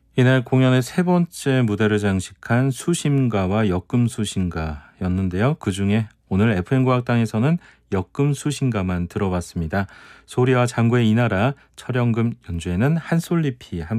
이날 공연의 세 번째 무대를 장식한 수심가와 역금수심가였는데요. 그중에 오늘 FM과학당에서는 역금수심가만 들어봤습니다. 소리와 장구의 이나라, 철영금 연주에는 한솔잎이